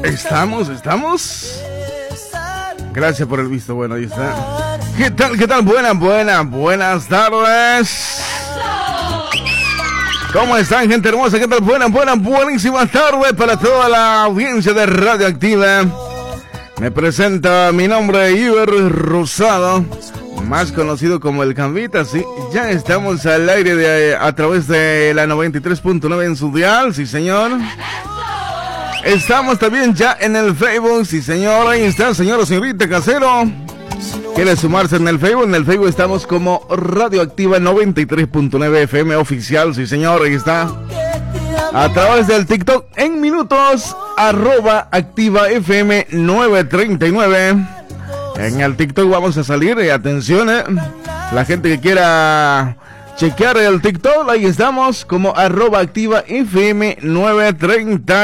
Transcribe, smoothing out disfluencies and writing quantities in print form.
Estamos. Gracias por el visto bueno, ahí está. ¿Qué tal? Buenas tardes. ¿Cómo están, gente hermosa? ¿Qué tal? Buenísima tarde para toda la audiencia de Radioactiva. Me presenta mi nombre, Iber Rosado, más conocido como El Cambita. Sí, ya estamos al aire a través de la 93.9 en su dial, sí señor. Estamos también ya en el Facebook, sí señor. Ahí está, señor o señorita casero. ¿Quiere sumarse en el Facebook? En el Facebook estamos como Radioactiva 93.9 FM oficial, sí señor, ahí está. A través del TikTok en minutos, @ActivaFM 939. En el TikTok vamos a salir, atención, la gente que quiera chequear el TikTok, ahí estamos como @ActivaFM 930.